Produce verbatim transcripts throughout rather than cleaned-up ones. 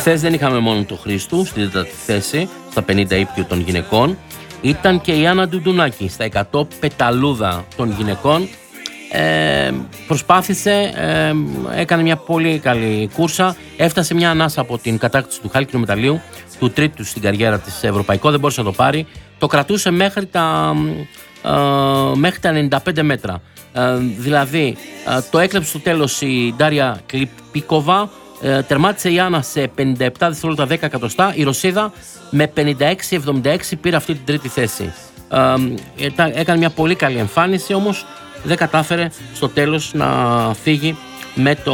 Χθες δεν είχαμε μόνο το Χρήστου στη τέταρτη θέση, στα πενήντα ύπτιο των γυναικών. Ήταν και η Άννα Ντουντουνάκη στα εκατό πεταλούδα των γυναικών. Ε, προσπάθησε, ε, έκανε μια πολύ καλή κούρσα. Έφτασε μια ανάσα από την κατάκτηση του χάλκινου μεταλλίου, του τρίτου στην καριέρα της ευρωπαϊκό. Δεν μπορούσε να το πάρει. Το κρατούσε μέχρι τα, ε, μέχρι τα ενενήντα πέντε μέτρα. Ε, δηλαδή ε, το έκλεψε στο τέλος η Ντάρια Κλιπίκοβα. Ε, τερμάτισε η Άννα σε πενήντα επτά δευτερόλεπτα δέκα εκατοστά. Η Ρωσίδα με πενήντα έξι εβδομήντα έξι πήρε αυτή την τρίτη θέση. Ε, έκανε μια πολύ καλή εμφάνιση, όμως δεν κατάφερε στο τέλος να φύγει με, το,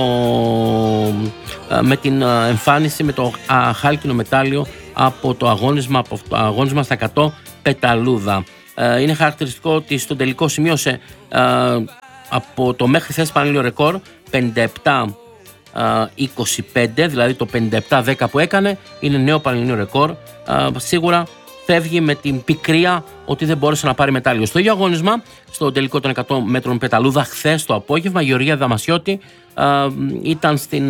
με την εμφάνιση, με το χάλκινο μετάλλιο από το αγώνισμα, από το αγώνισμα στα εκατό πεταλούδα. Ε, είναι χαρακτηριστικό ότι στο τελικό σημείωσε ε, από το μέχρι χθες πανελλήνιο ρεκόρ πενήντα επτά είκοσι πέντε, δηλαδή το πενήντα επτά δέκα που έκανε είναι νέο πανελλήνιο ρεκόρ. Σίγουρα φεύγει με την πικρία ότι δεν μπόρεσε να πάρει μετάλλιο. Στο ίδιο αγώνισμα, στο τελικό των εκατό μέτρων πεταλούδα, χθες το απόγευμα, η Γεωργία Δαμασιώτη ήταν στην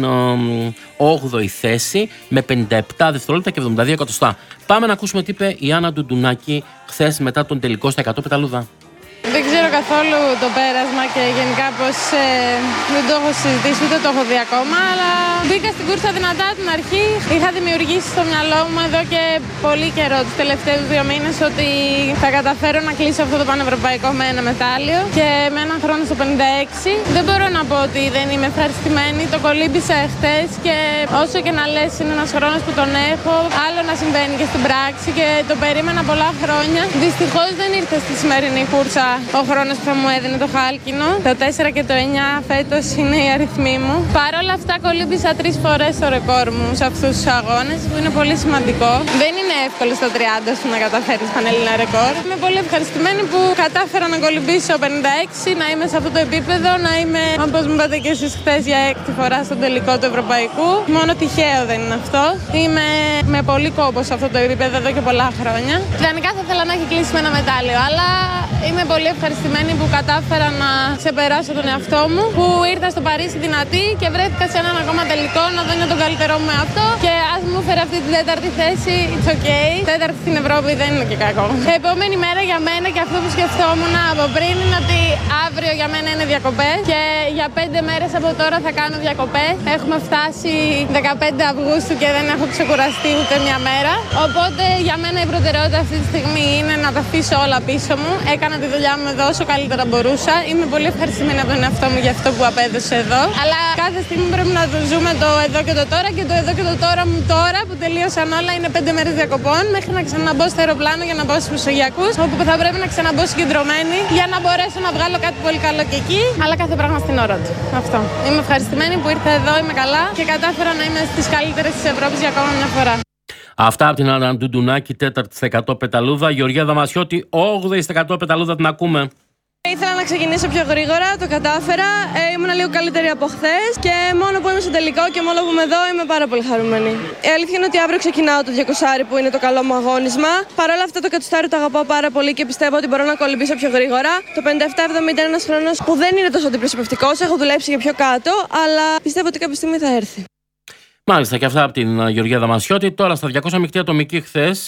όγδοη θέση με πενήντα επτά δευτερόλεπτα και εβδομήντα δύο εκατοστά. Πάμε να ακούσουμε τι είπε η Άννα Ντουντουνάκη χθες μετά τον τελικό στα εκατό πεταλούδα. Δεν ξέρω καθόλου το πέρασμα και γενικά πως ε, δεν το έχω συζητήσει, ούτε το έχω δει ακόμα, αλλά μπήκα στην κούρσα δυνατά από την αρχή. Είχα δημιουργήσει στο μυαλό μου εδώ και πολύ καιρό, τους τελευταίους δύο μήνες, ότι θα καταφέρω να κλείσω αυτό το πανευρωπαϊκό με ένα μετάλλιο και με έναν χρόνο στο πενήντα έξι. Δεν μπορώ να πω ότι δεν είμαι ευχαριστημένη, το κολύμπησα εχθές και όσο και να λες είναι ένας χρόνος που τον έχω, άλλο να συμβαίνει και στην πράξη και το περίμενα πολλά χρόνια. Δυστυχώς δεν ήρθε στη σημερινή κούρσα ο χρόνος που θα μου έδινε το χάλκινο. Το τέσσερα και το εννιά φέτος είναι οι αριθμοί μου. Παρ' όλα αυτά κολύμπησα τρεις φορές το ρεκόρ μου σε αυτούς τους αγώνες, που είναι πολύ σημαντικό. Δεν είναι εύκολο στα τριάντα σου να καταφέρεις πανελληνία ρεκόρ. Είμαι πολύ ευχαριστημένη που κατάφερα να κολυμπήσω πενήντα έξι, να είμαι σε αυτό το επίπεδο, να είμαι, όπως μου είπατε και εσείς χθες, για έκτη φορά στον τελικό του ευρωπαϊκού. Μόνο τυχαίο δεν είναι αυτό. Είμαι με πολύ κόπο σε αυτό το επίπεδο εδώ και πολλά χρόνια. Ιδανικά θα ήθελα να έχει κλείσει με ένα μετάλλιο, αλλά είμαι πολύ ευχαριστημένη που κατάφερα να ξεπεράσω τον εαυτό μου, που ήρθα στο Παρίσι δυνατή και βρέθηκα σε έναν ακόμα τελικό να δω τον καλύτερό μου εαυτό. Και ας μου φέρει αυτή την τέταρτη θέση, it's okay. Τέταρτη στην Ευρώπη δεν είναι και κακό. Επόμενη μέρα για μένα και αυτό που σκεφτόμουν από πριν είναι ότι αύριο για μένα είναι διακοπές και για πέντε μέρες από τώρα θα κάνω διακοπές. Έχουμε φτάσει δεκαπέντε Αυγούστου και δεν έχω ξεκουραστεί ούτε μια μέρα. Οπότε για μένα η προτεραιότητα αυτή τη στιγμή είναι να τα αφήσω όλα πίσω μου. Έκανα τη δουλειά μου εδώ όσο καλύτερα μπορούσα. Είμαι πολύ ευχαριστημένη από τον εαυτό μου για αυτό που απέδωσε εδώ. Αλλά κάθε στιγμή πρέπει να το ζούμε το εδώ και το τώρα. Και το εδώ και το τώρα μου τώρα που τελείωσαν όλα είναι πέντε μέρες διακοπών. Μέχρι να ξαναμπω στο αεροπλάνο για να μπω στους Μεσογειακούς. Όπου θα πρέπει να ξαναμπω συγκεντρωμένη για να μπορέσω να βγάλω κάτι πολύ καλό και εκεί. Αλλά κάθε πράγμα στην ώρα του. Αυτό. Είμαι ευχαριστημένη που ήρθα εδώ, είμαι καλά και κατάφερα να είμαι στις καλύτερες της Ευρώπης για ακόμα μια φορά. Αυτά από την Άννα Ντουντουνάκη, τέταρτη στα εκατό πεταλούδα. Γεωργία Δαμασιώτη, όγδοη στα εκατό πεταλούδα, την ακούμε. Ήθελα να ξεκινήσω πιο γρήγορα, το κατάφερα. Ε, ήμουν λίγο καλύτερη από χθες και μόνο που είμαι στο τελικό και μόνο που είμαι εδώ είμαι πάρα πολύ χαρούμενη. Η αλήθεια είναι ότι αύριο ξεκινάω το διακόσια που είναι το καλό μου αγώνισμα. Παρ' όλα αυτά το εκατοστάρι το αγαπάω πάρα πολύ και πιστεύω ότι μπορώ να κολυμπήσω πιο γρήγορα. Το πενήντα επτά εβδομήντα είναι ένας χρόνος που δεν είναι τόσο αντιπροσωπευτικός, έχω δουλέψει και πιο κάτω, αλλά πιστεύω ότι κάποια στιγμή θα έρθει. Μάλιστα, και αυτά από την Γεωργία Δαμασιώτη. Τώρα στα διακόσια μεικτή ατομική χθες.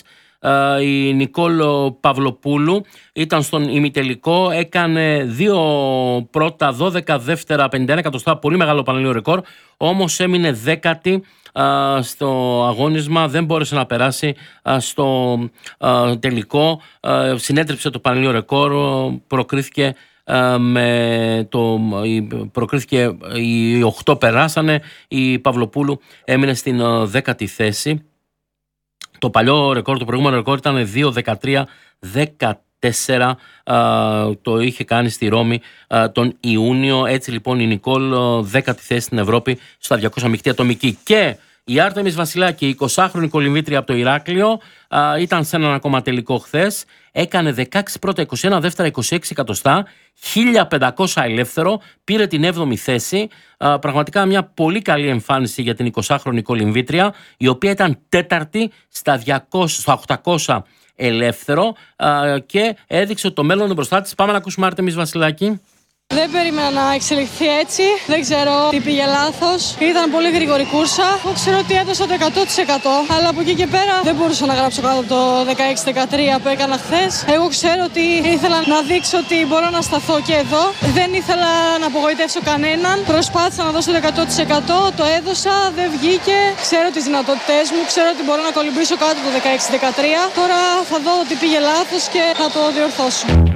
Η Νικόλ Παυλοπούλου ήταν στον ημιτελικό, έκανε δύο πρώτα, δώδεκα δεύτερα, πενήντα ένα εκατοστά, πολύ μεγάλο πανελλήνιο ρεκόρ, όμως έμεινε δέκατη στο αγώνισμα, δεν μπόρεσε να περάσει στο τελικό, συνέτριψε το πανελλήνιο ρεκόρ, προκρίθηκε με το, προκρίθηκε οι οκτώ περάσανε, η Παυλοπούλου έμεινε στην δέκατη θέση. Το παλιό ρεκόρ, το προηγούμενο ρεκόρ ήταν δύο δεκατρία δεκατέσσερα, το είχε κάνει στη Ρώμη τον Ιούνιο. Έτσι λοιπόν η Νικόλ δέκατη θέση στην Ευρώπη στα διακόσια μεικτή ατομική. Και η Άρτεμις Βασιλάκη, εικοσάχρονη κολυμβήτρια από το Ηράκλειο, ήταν σε έναν ακόμα τελικό χθες. Έκανε δεκαέξι πρώτα, είκοσι ένα δεύτερα, είκοσι έξι εκατοστά, χίλια πεντακόσια ελεύθερο, πήρε την έβδομη θέση. Πραγματικά μια πολύ καλή εμφάνιση για την εικοσάχρονη κολυμβήτρια, η οποία ήταν τέταρτη στα, διακόσια, στα οκτακόσια ελεύθερο και έδειξε ότι το μέλλον είναι μπροστά της. Πάμε να ακούσουμε Άρτεμις Βασιλάκη. Δεν περίμενα να εξελιχθεί έτσι. Δεν ξέρω τι πήγε λάθος. Ήταν πολύ γρήγορη κούρσα. Εγώ ξέρω ότι έδωσα το εκατό τοις εκατό. Αλλά από εκεί και πέρα δεν μπορούσα να γράψω κάτω από το δεκαέξι δεκατρία που έκανα χθες. Εγώ ξέρω ότι ήθελα να δείξω ότι μπορώ να σταθώ και εδώ. Δεν ήθελα να απογοητεύσω κανέναν. Προσπάθησα να δώσω το εκατό τοις εκατό. Το έδωσα, δεν βγήκε. Ξέρω τις δυνατότητές μου. Ξέρω ότι μπορώ να κολυμπήσω κάτω από το δεκαέξι δεκατρία. Τώρα θα δω ότι πήγε λάθος και θα το διορθώσω.